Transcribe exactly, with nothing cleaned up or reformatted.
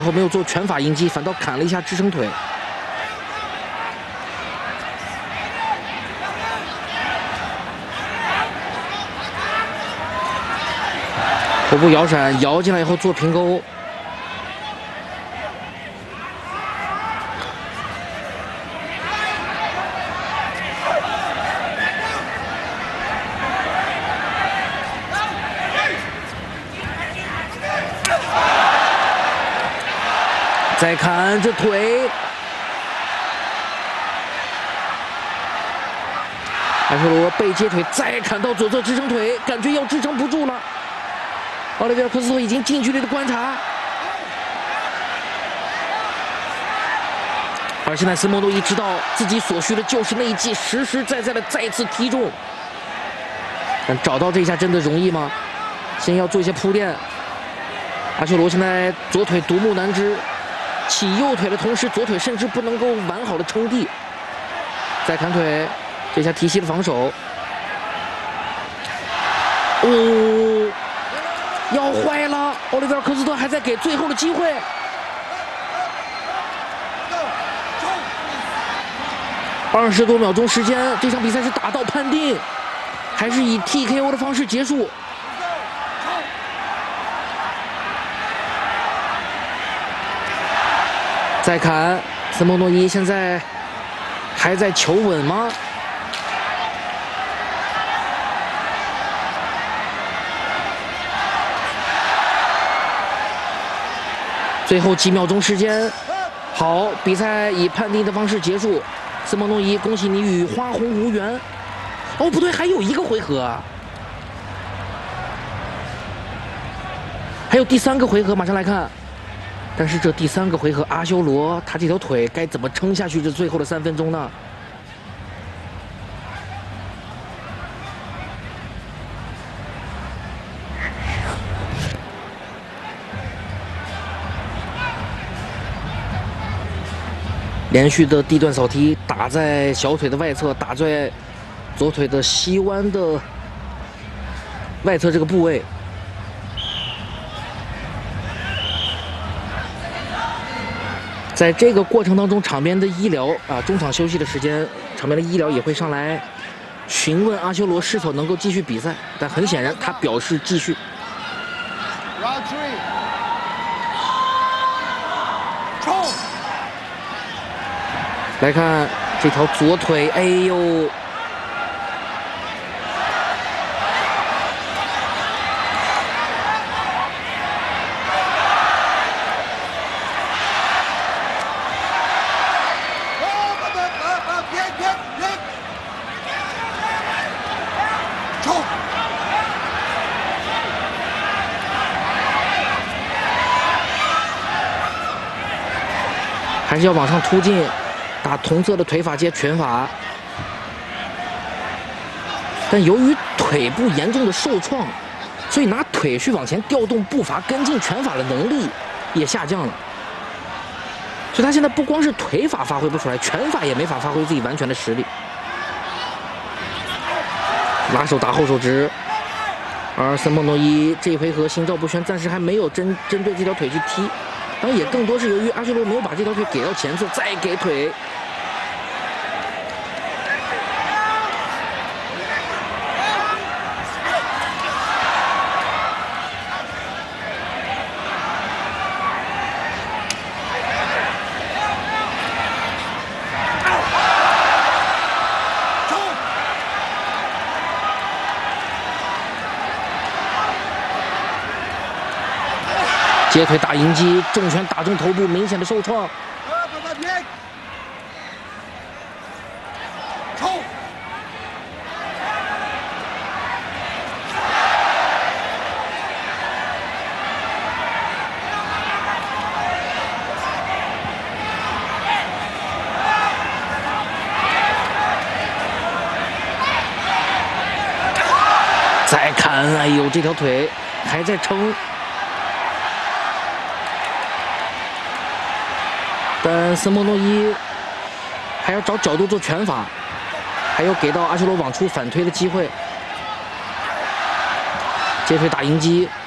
后没有做拳法迎击，反倒砍了一下支撑腿。头部摇闪，摇进来以后做平勾。 再看这腿，阿修罗被接腿，再砍到左侧支撑腿，感觉要支撑不住了。奥利维尔科斯托已经近距离的观察，而现在斯莫多伊知道自己所需的就是那一记实实在在的再次踢中，但找到这一下真的容易吗？先要做一些铺垫。阿修罗现在左腿独木难支。 起右腿的同时，左腿甚至不能够完好的撑地。再砍腿，这下提膝的防守。哦，要坏了！奥利维尔科斯托还在给最后的机会。二十多秒钟时间，这场比赛是打到判定，还是以 T K O 的方式结束？ 再看斯莫诺伊现在还在求稳吗？最后几秒钟时间，好，比赛以判定的方式结束。斯莫诺伊，恭喜你与花红无缘。哦，不对，还有一个回合啊，还有第三个回合，马上来看。 但是这第三个回合，阿修罗他这条腿该怎么撑下去这最后的三分钟呢？连续的地段扫踢打在小腿的外侧，打在左腿的膝弯的外侧这个部位。 在这个过程当中，场边的医疗啊，中场休息的时间，场边的医疗也会上来询问阿修罗是否能够继续比赛，但很显然他表示继续。来看这条左腿，哎呦！ 还是要往上突进，打同侧的腿法接拳法。但由于腿部严重的受创，所以拿腿去往前调动步伐、跟进拳法的能力也下降了。所以他现在不光是腿法发挥不出来，拳法也没法发挥自己完全的实力。拉手打后手直，而森莫诺伊这一回合心照不宣，暂时还没有针针对这条腿去踢。 当然也更多是由于阿修罗没有把这条腿给到前侧，再给腿。接腿打迎击，重拳打中头部，明显的受创。再看，哎呦，这条腿还在撑。 但森莫诺伊还要找角度做拳法，还有给到阿修罗往出反推的机会。接腿打迎击，